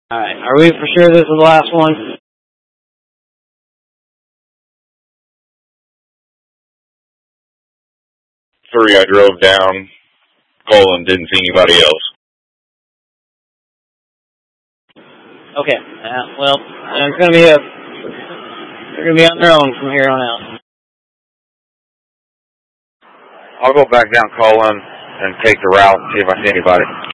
Alright, are we for sure this is the last one? 3, I drove down, Colin, didn't see anybody else. Okay, well, they're gonna be on their own from here on out. I'll go back down Colin and take the route and see if I see anybody.